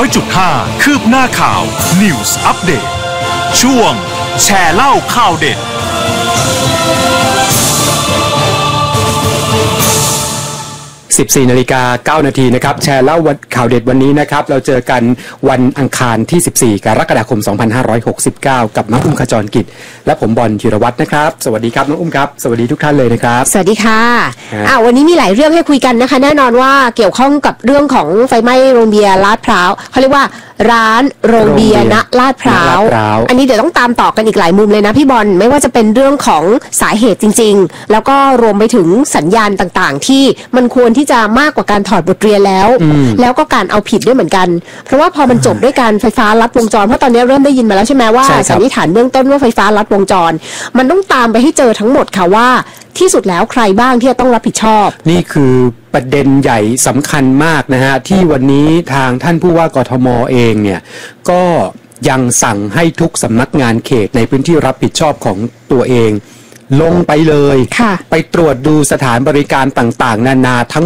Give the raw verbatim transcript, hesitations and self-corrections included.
อยจุดห้า คืบหน้าข่าว News Update ช่วงแชร์เล่าข่าวเด็ดสิบสี่นาฬิกาเก้านาทีนะครับแชร์เล่าข่าวเด็ดวันนี้นะครับเราเจอกันวันอังคารที่สิบสี่กรกฎาคมสองพันห้าร้อยหกสิบเก้ากับน้องอุ้มขจรกิจและผมบอลธีรวัฒน์นะครับสวัสดีครับน้องอุ้มครับสวัสดีทุกท่านเลยนะครับสวัสดีค่ะอ่าวันนี้มีหลายเรื่องให้คุยกันนะคะแน่นอนว่าเกี่ยวข้องกับเรื่องของไฟไหม้โรงเบียร์ลาดพร้าวเขาเรียกว่าร้านโรงเบียร์ณลาดพร้าวอันนี้เดี๋ยวต้องตามต่อกันอีกหลายมุมเลยนะพี่บอลไม่ว่าจะเป็นเรื่องของสาเหตุจริงๆแล้วก็รวมไปถึงสัญญาณต่างๆที่มันควรที่จะมากกว่าการถอดบทเรียนแล้วแล้วก็การเอาผิดด้วยเหมือนกันเพราะว่าพอมันจบด้วยการไฟฟ้าลัดวงจรเพราะตอนนี้เริ่มได้ยินมาแล้วใช่ไหมว่าสันนิษฐานเบื้องต้นว่าไฟฟ้าลัดวงจรมันต้องตามไปให้เจอทั้งหมดค่ะว่าที่สุดแล้วใครบ้างที่จะต้องรับผิดชอบนี่คือประเด็นใหญ่สำคัญมากนะฮะที่วันนี้ทางท่านผู้ว่ากทมเองเนี่ยก็ยังสั่งให้ทุกสำนักงานเขตในพื้นที่รับผิดชอบของตัวเองลงไปเลยไปตรวจดูสถานบริการต่างๆนานาทั้ง